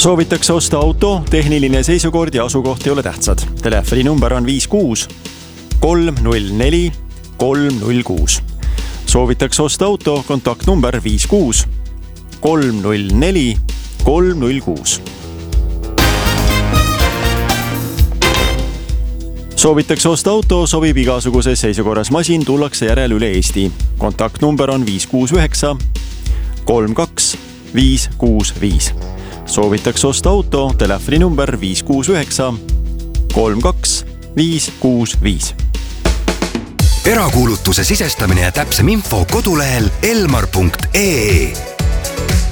Soovitakse osta auto, tehniline seisukord ja asukoht ei ole tähtsad. Telefoninumber on 56 304 306. Soovitakse osta auto, kontaktnumber 56 304 306. Soovitakse osta auto, sobib igasuguses seisukorras masin, tullakse järel üle Eesti. Kontaktnumber on 569 32 565. Soovitakse osta auto, telefoninumber 569 32 565. Erakuulutuse sisestamine ja täpsem info kodulehel elmar.ee.